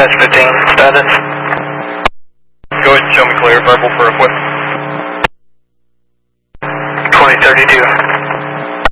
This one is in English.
Dispatch 15, status. Go ahead and show me clear, verbal for a quick. 2032.